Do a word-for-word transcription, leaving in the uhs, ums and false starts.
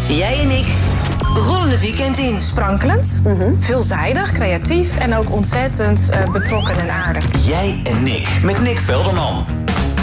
Jij en ik rollen het weekend in. Sprankelend, mm-hmm. veelzijdig, creatief en ook ontzettend uh, betrokken en aardig. Jij en Nick met Nick Velderman.